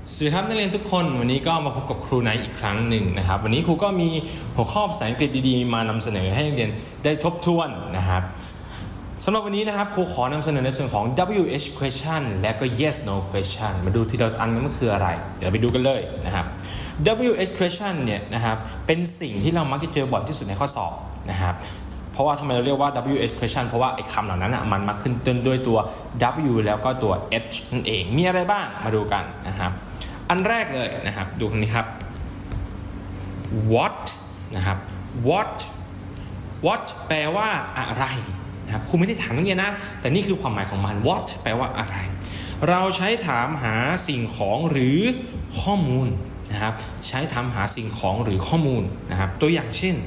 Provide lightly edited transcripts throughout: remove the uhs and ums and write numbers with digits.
สวัสดีครับนักเรียนทุกคนวันนี้ก็มาพบกับครูไนท์อีกครั้งหนึ่งนะครับวันนี้ครูก็มีหัวข้อภาษาอังกฤษดีๆมานำเสนอให้นักเรียนได้ทบทวนนะครับสำหรับวันนี้นะครับครูขอนำเสนอในส่วนของ WH question และก็ yes no question มาดูทีละอันมันคืออะไรเดี๋ยวไปดูกันเลยนะครับ WH question เนี่ยนะครับเป็นสิ่งที่เรามักจะเจอบ่อยที่สุดในข้อสอบนะครับเพราะว่าทำไมเราเรียกว่า WH question เพราะว่าไอ้คำเหล่านั้นมันมาขึ้นต้นด้วยตัว W แล้วก็ตัว H นั่นเองมีอะไรบ้างมาดูกันนะครับอันแรกเลยนะครับดูคำนี้ครับ what นะครับ what แปลว่าอะไรนะครับครูไม่ได้ถามนักเรียนนะแต่นี่คือความหมายของมัน what แปลว่าอะไรเราใช้ถามหาสิ่งของหรือข้อมูลนะครับใช้ถามหาสิ่งของหรือข้อมูลนะครับตัวอย่างเช่น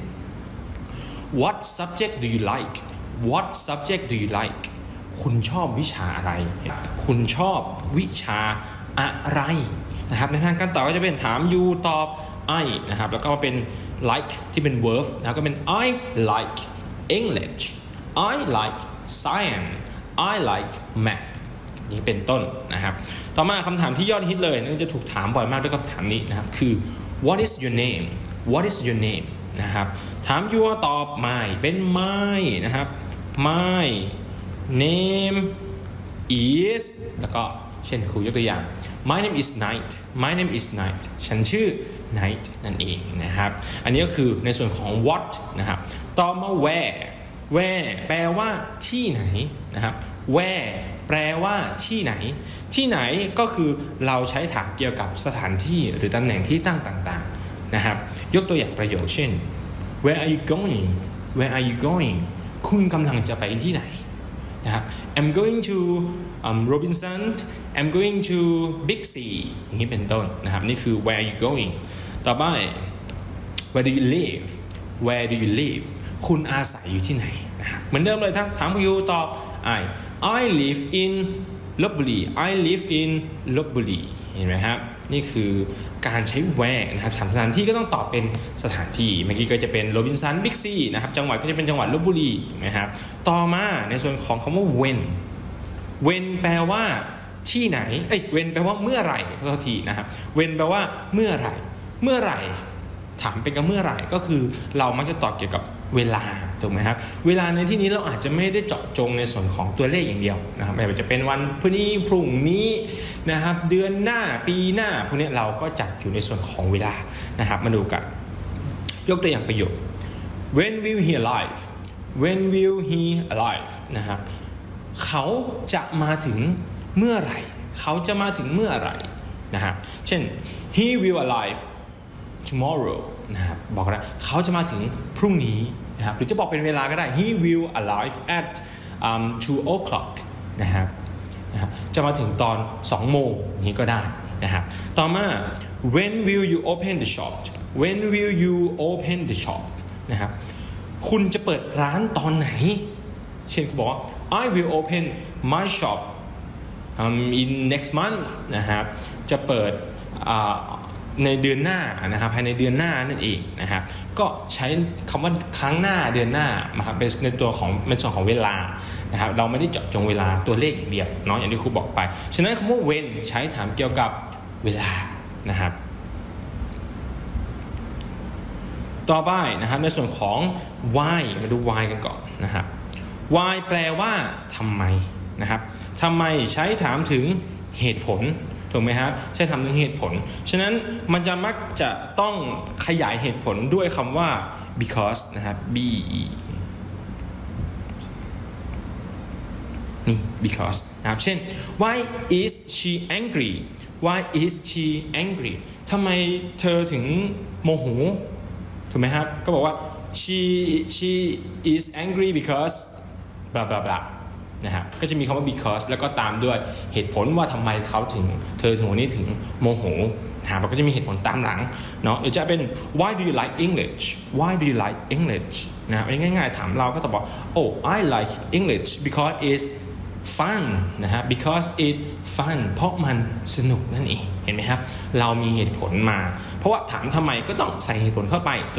What subject do you like? What subject do you like? คุณชอบวิชาอะไรคุณชอบวิชาอะไรนะครับในทางการตอบก็จะเป็นถาม you ตอบ I นะครับแล้วก็มาเป็น like ที่เป็น verb แล้วก็เป็น I like English I like science I like math นี่เป็นต้นนะครับต่อมาคำถามที่ยอดฮิตเลยนั่นจะถูกถามบ่อยมากด้วยคำถามนี้นะครับคือ What is your name? What is your name?นะครับถาม your ตอบ my เป็น my นะครับ my name is แล้วก็เช่นครูยกตัวอย่าง my name is Night my name is Night ฉันชื่อ Night นั่นเองนะครับอันนี้ก็คือในส่วนของ what นะครับต่อมา where แปลว่าที่ไหนนะครับ where แปลว่าที่ไหนที่ไหนก็คือเราใช้ถามเกี่ยวกับสถานที่หรือตำแหน่งที่ตั้งต่างๆนะครับยกตัวอย่างประโยคเช่น Where are you going Where are you going คุณกำลังจะไปที่ไหนนะครับ I'm going to Robinson I'm going to Big C อย่างนี้เป็นต้นนะครับนี่คือ Where are you going ต่อไป Where do you live Where do you live คุณอาศัยอยู่ที่ไหนนะครับเหมือนเดิมเลยถามอยู่ตอบ I live in ลพบุรี I live in ลพบุรีเห็นไหมครับนี่คือการใช้ where นะครับถามสถานที่ก็ต้องตอบเป็นสถานที่เมื่อกี้ก็จะเป็นโรบินสันบิ๊กซีนะครับจังหวัดก็จะเป็นจังหวัดลพบุรีนะครับต่อมาในส่วนของคำว่า when แปลว่าที่ไหนwhen แปลว่าเมื่อไหร่ขอโทษทีนะครับ when แปลว่าเมื่อไหร่ถามเป็นกับเมื่อไหร่ก็คือเรามักจะตอบเกี่ยวกับเวลาถูกไหมครับเวลาในที่นี้เราอาจจะไม่ได้เจาะจงในส่วนของตัวเลขอย่างเดียวนะครับไม่ว่าจะเป็นวันพรุ่งนี้นะครับเดือนหน้าปีหน้าพวกนี้เราก็จัดอยู่ในส่วนของเวลานะครับมาดูกันยกตัวอย่างประโยค When will he arrive When will he arrive นะครับเขาจะมาถึงเมื่อไหร่เขาจะมาถึงเมื่อไหร่นะครับเช่น he will arrive tomorrow นะครับบอกนะเขาจะมาถึงพรุ่งนี้นะครับหรือจะบอกเป็นเวลาก็ได้ he will arrive at 2 o'clock นะครับจะมาถึงตอน2 โมงนี้ก็ได้นะครับต่อมา when will you open the shop when will you open the shop นะครับคุณจะเปิดร้านตอนไหนเช่นเขาบอกว่า I will open my shop in next month นะครับจะเปิดในเดือนหน้านะครับภายในเดือนหน้านั่นเองนะครับก็ใช้คำว่าครั้งหน้าเดือนหน้านะครับเป็นในตัวของเป็นส่วนของเวลานะครับเราไม่ได้เจาะจงเวลาตัวเลขอย่างเดียวเนาะอย่างที่ครูบอกไปฉะนั้นคำว่า when ใช้ถามเกี่ยวกับเวลานะครับต่อไปนะครับในส่วนของ why มาดู why กันก่อนนะครับ why แปลว่าทำไมนะครับทำไมใช้ถามถึงเหตุผลถูกไหมครับใช้ถามถึงเหตุผลฉะนั้นมันจะมักจะต้องขยายเหตุผลด้วยคำว่า because นะครับ be นี่ because นะครับเช่น why is she angry why is she angry ทำไมเธอถึงโมโหถูกไหมครับก็บอกว่า she is angry because blah blah blah นะครับก็จะมีคำว่า because แล้วก็ตามด้วยเหตุผลว่าทำไมเธอถึงวันนี้ถึงโมโหนะครับแล้วก็จะมีเหตุผลตามหลังเนาะหรือจะเป็น why do you like English why do you like English นะครับง่ายๆถามเราก็ตอบว่า oh I like English because it's fun นะฮะ because it fun เพราะมันสนุกนั่นเองเห็นไหมครับเรามีเหตุผลมาเพราะว่าถามทำไมก็ต้องใส่เหตุผลเข้าไป